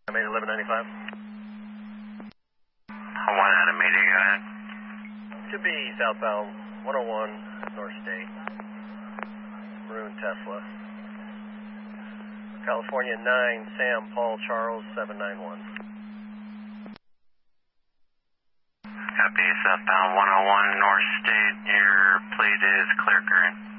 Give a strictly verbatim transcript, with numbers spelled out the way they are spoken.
made eleven ninety-five. one out of media, go ahead. Should be southbound one oh one North State. Maroon Tesla. California nine, Sam Paul Charles seven nine one. Copy, southbound one oh one North State. Your plate is clear current.